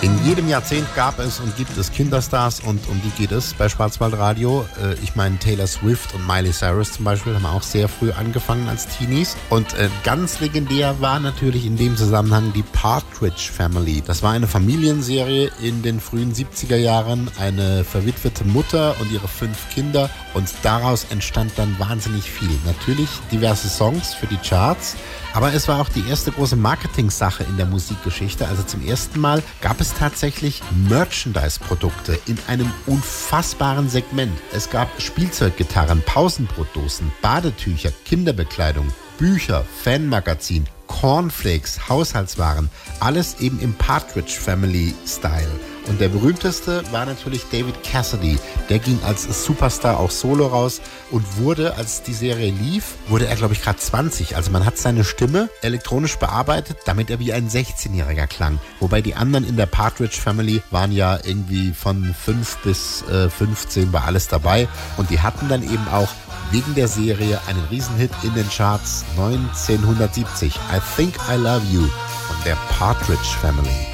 In jedem Jahrzehnt gab es und gibt es Kinderstars und um die geht es bei Schwarzwaldradio. Ich meine, Taylor Swift und Miley Cyrus zum Beispiel haben auch sehr früh angefangen als Teenies. Und ganz legendär war natürlich in dem Zusammenhang die Partridge Family. Das war eine Familienserie in den frühen 70er Jahren. Eine verwitwete Mutter und ihre 5 Kinder. Und daraus entstand dann wahnsinnig viel. Natürlich diverse Songs für die Charts. Aber es war auch die erste große Marketing-Sache in der Musikgeschichte. Also zum ersten Mal gab es tatsächlich Merchandise-Produkte in einem unfassbaren Segment. Es gab Spielzeuggitarren, Pausenbrotdosen, Badetücher, Kinderbekleidung, Bücher, Fanmagazin, Cornflakes, Haushaltswaren. Alles eben im Partridge Family Style. Und der berühmteste war natürlich David Cassidy. Der ging als Superstar auch solo raus und wurde, als die Serie lief, wurde er, glaube ich, gerade 20. Also man hat seine Stimme elektronisch bearbeitet, damit er wie ein 16-Jähriger klang. Wobei die anderen in der Partridge Family waren ja irgendwie von 5 bis 15 war alles dabei. Und die hatten dann eben auch wegen der Serie einen Riesenhit in den Charts 1970. I Think I Love You von der Partridge Family.